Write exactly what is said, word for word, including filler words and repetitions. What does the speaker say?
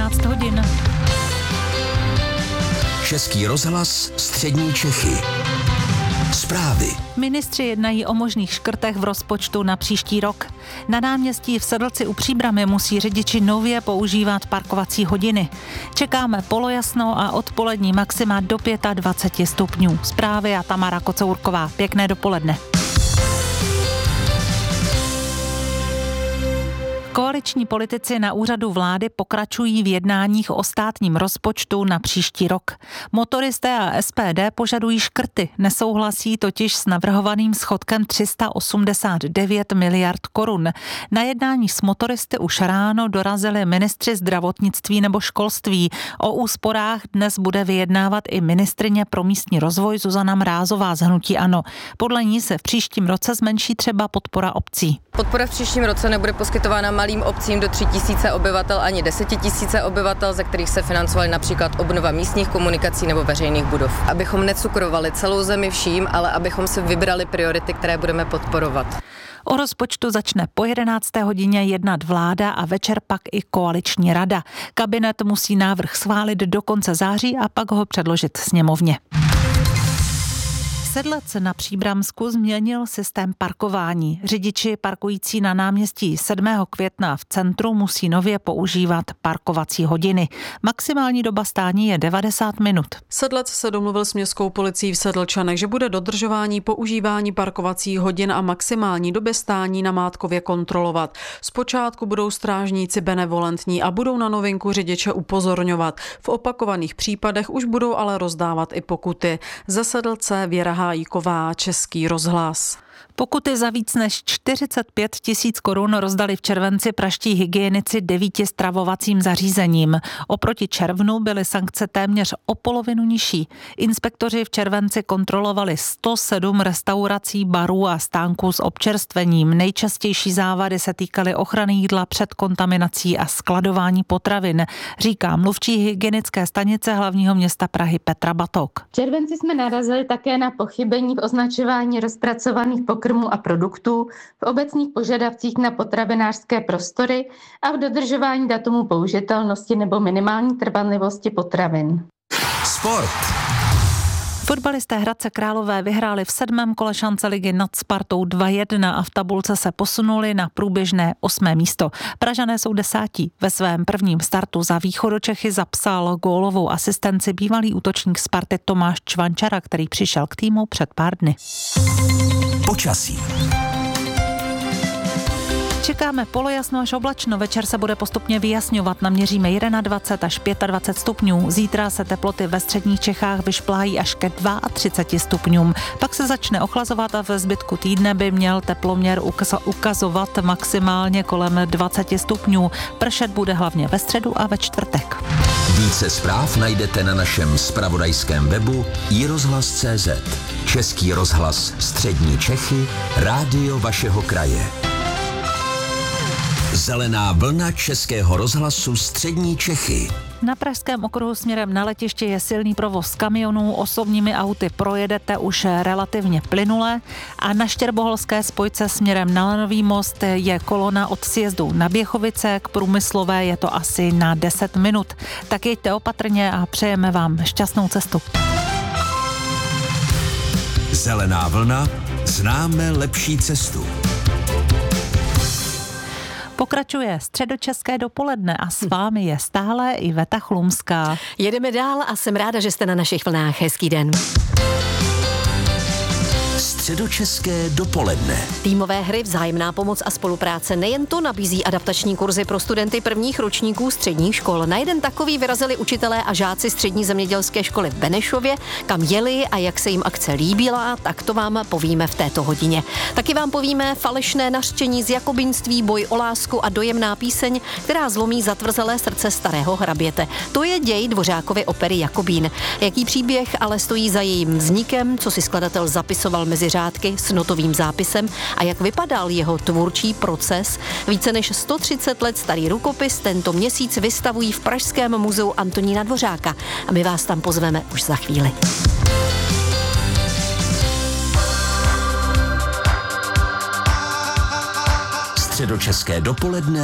jedenáct hodin. Český rozhlas Střední Čechy. Zprávy. Ministři jednají o možných škrtech v rozpočtu na příští rok. Na náměstí v Sedlci u Příbrami musí řidiči nově používat parkovací hodiny. Čekáme polojasno a odpolední maxima do dvacet pět stupňů. Zprávy a Tamara Kocourková. Pěkné dopoledne. Koaliční politici na úřadu vlády pokračují v jednáních o státním rozpočtu na příští rok. Motoristé a S P D požadují škrty, nesouhlasí totiž s navrhovaným schodkem tři sta osmdesát devět miliard korun. Na jednání s motoristy už ráno dorazili ministři zdravotnictví nebo školství. O úsporách dnes bude vyjednávat i ministryně pro místní rozvoj Zuzana Mrázová z hnutí ANO. Podle ní se v příštím roce zmenší třeba podpora obcí. Podpora v příštím roce nebude poskytována malým obcím do tři tisíce obyvatel ani deset tisíce obyvatel, ze kterých se financovaly například obnova místních komunikací nebo veřejných budov. Abychom necukrovali celou zemi vším, ale abychom si vybrali priority, které budeme podporovat. O rozpočtu začne po jedenácté hodině jednat vláda a večer pak i koaliční rada. Kabinet musí návrh schválit do konce září a pak ho předložit sněmovně. Sedlec na Příbramsku změnil systém parkování. Řidiči parkující na náměstí sedmého května v centru musí nově používat parkovací hodiny. Maximální doba stání je devadesát minut. Sedlec se domluvil s městskou policií v Sedlčanech, že bude dodržování používání parkovacích hodin a maximální doby stání na Mátkově kontrolovat. Zpočátku budou strážníci benevolentní a budou na novinku řidiče upozorňovat. V opakovaných případech už budou ale rozdávat i pokuty. Ze Sedlce Věra Hájíková, Český rozhlas. Pokuty za víc než čtyřicet pět tisíc korun rozdali v červenci praští hygienici devíti stravovacím zařízením. Oproti červnu byly sankce téměř o polovinu nižší. Inspektoři v červenci kontrolovali sto sedm restaurací, barů a stánků s občerstvením. Nejčastější závady se týkaly ochrany jídla před kontaminací a skladování potravin, říká mluvčí hygienické stanice hlavního města Prahy Petra Batok. V červenci jsme narazili také na pochybení v označování rozpracovaných pokrmů a produktů, v obecných požadavcích na potravinářské prostory a v dodržování datumu použitelnosti nebo minimální trvanlivosti potravin. Sport. Fotbalisté Hradce Králové vyhráli v sedmém kole šance ligy nad Spartou dva jedna a v tabulce se posunuli na průběžné osmé místo. Pražané jsou desátí. Ve svém prvním startu za Východočechy zapsal gólovou asistenci bývalý útočník Sparty Tomáš Čvančara, který přišel k týmu před pár dny. Počasí. Čekáme polojasno až oblačno, večer se bude postupně vyjasňovat, naměříme dvacet jedna až dvacet pět stupňů. Zítra se teploty ve středních Čechách vyšplájí až ke třiceti dvěma stupňům. Pak se začne ochlazovat a ve zbytku týdne by měl teploměr ukazovat maximálně kolem dvacet stupňů. Pršet bude hlavně ve středu a ve čtvrtek. Více zpráv najdete na našem zpravodajském webu i rozhlas tečka cé zet. Český rozhlas Střední Čechy, rádio vašeho kraje. Zelená vlna Českého rozhlasu Střední Čechy. Na pražském okruhu směrem na letiště je silný provoz kamionů, osobními auty projedete už relativně plynule a na Štěrboholské spojce směrem na Lanový most je kolona od sjezdu na Běchovice, k Průmyslové je to asi na deset minut. Tak jeďte opatrně a přejeme vám šťastnou cestu. Zelená vlna, známe lepší cestu. Pokračuje středočeské dopoledne a s vámi je stále Iveta Chlumská. Jedeme dál a jsem ráda, že jste na našich vlnách. Hezký den. Středočeské dopoledne. Týmové hry, vzájemná pomoc a spolupráce, nejen to nabízí adaptační kurzy pro studenty prvních ročníků středních škol. Na jeden takový vyrazili učitelé a žáci střední zemědělské školy v Benešově, kam jeli a jak se jim akce líbila, tak to vám povíme v této hodině. Taky vám povíme falešné nařčení z jakobinství, boj o lásku a dojemná píseň, která zlomí zatvrzelé srdce starého hraběte. To je děj Dvořákovy opery Jakobín. Jaký příběh ale stojí za jejím vznikem, co si skladatel zapisoval mezi řádky s notovým zápisem a jak vypadal jeho tvůrčí proces. Více než sto třicet let starý rukopis tento měsíc vystavují v Pražském muzeu Antonína Dvořáka a my vás tam pozveme už za chvíli. Středočeské dopoledne